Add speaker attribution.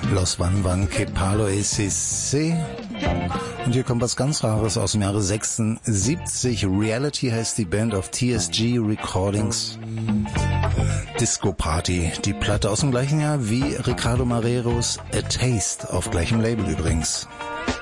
Speaker 1: Los Van Van que Palo ECC. Und hier kommt was ganz Rares aus dem Jahre 76. Reality heißt die Band auf TSG Recordings. Disco Party, die Platte aus dem gleichen Jahr wie Ricardo Marreros A Taste auf gleichem Label übrigens.